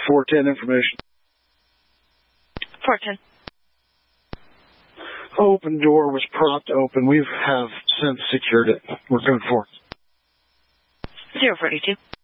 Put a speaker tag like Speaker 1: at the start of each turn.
Speaker 1: 410 information.
Speaker 2: 410.
Speaker 1: Open door was propped open. We have since secured it. We're good for it.
Speaker 2: 042.